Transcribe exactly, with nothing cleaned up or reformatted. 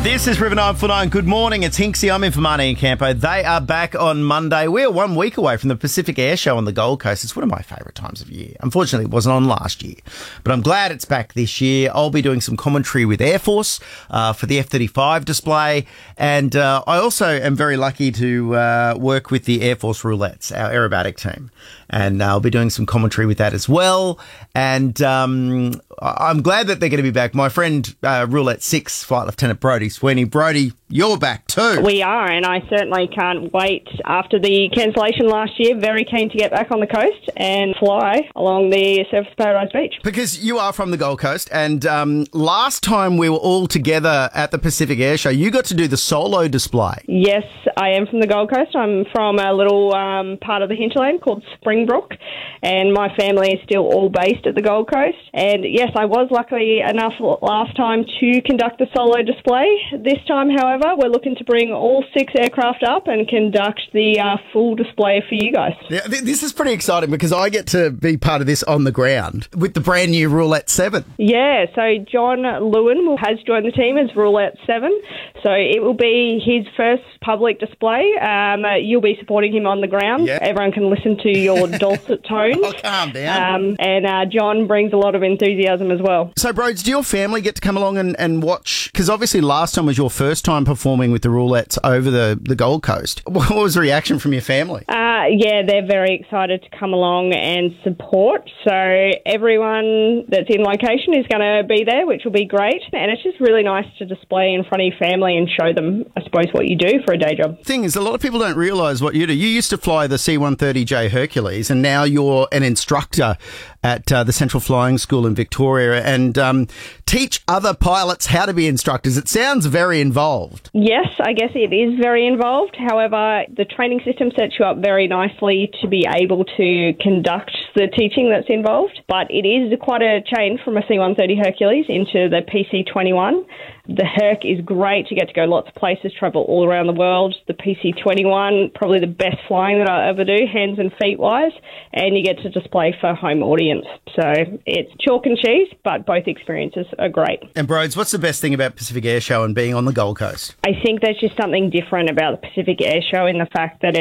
This is River nine four nine. Good morning. It's Hinksy. I'm in for Marnie and Campo. They are back on Monday. We're one week away from the Pacific Air Show on the Gold Coast. It's one of my favourite times of year. Unfortunately, it wasn't on last year, but I'm glad it's back this year. I'll be doing some commentary with Air Force uh, for the F thirty-five display. And uh, I also am very lucky to uh, work with the Air Force Roulettes, our aerobatic team. And uh, I'll be doing some commentary with that as well. And um, I'm glad that they're going to be back. My friend, uh, Roulette six, Flight Lieutenant Brody Sweeney. Brody, you're back too. We are, and I certainly can't wait after the cancellation last year. Very keen to get back on the coast and fly along the Surfers Paradise Beach. Because you are from the Gold Coast, and um, last time we were all together at the Pacific Air Show, you got to do the solo display. Yes, I am from the Gold Coast. I'm from a little um, part of the hinterland called Springbrook, and my family is still all based at the Gold Coast. And yes, I was lucky enough last time to conduct the solo display. This time, however, we're looking to bring all six aircraft up and conduct the uh, full display for you guys. Yeah, th- this is pretty exciting because I get to be part of this on the ground with the brand new Roulette seven. Yeah, so John Lewin will, has joined the team as Roulette seven. So it will be his first public display. Um, uh, you'll be supporting him on the ground. Yeah. Everyone can listen to your dulcet tones. Oh, calm down. Um, and uh, John brings a lot of enthusiasm as well. So, Broads, do your family get to come along and, and watch? Because obviously last time was your first time performing with the Roulettes over the, the Gold Coast. What was the reaction from your family? Uh, yeah, they're very excited to come along and support. So everyone that's in location is going to be there, which will be great. And it's just really nice to display in front of your family and show them, I suppose, what you do for a day job. Thing is, a lot of people don't realise what you do. You used to fly the C one thirty J Hercules, and now you're an instructor at uh, the Central Flying School in Victoria and um, teach other pilots how to be instructors. It sounds very involved. Yes, I guess it is very involved. However, the training system sets you up very nicely to be able to conduct the teaching that's involved. But it is quite a change from a C one thirty Hercules into the P C twenty-one. The Herc is great. You get to go lots of places, travel all around the world. The P C twenty-one, probably the best flying that I ever do, hands and feet wise, and you get to display for home audience. So it's chalk and cheese, but both experiences are great. And Broads, what's the best thing about Pacific Air Show and being on the Gold Coast? I think there's just something different about the Pacific Air Show in the fact that